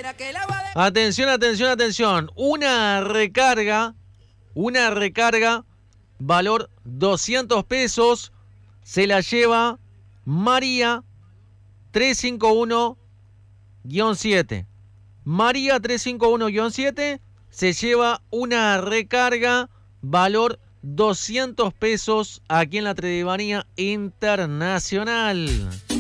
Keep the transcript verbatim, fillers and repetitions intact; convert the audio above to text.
Atención, atención, atención. Una recarga, una recarga, valor doscientos pesos, se la lleva María tres cinco uno guión siete. María tres cinco uno guión siete se lleva una recarga, valor doscientos pesos aquí en la Tredivanía Internacional.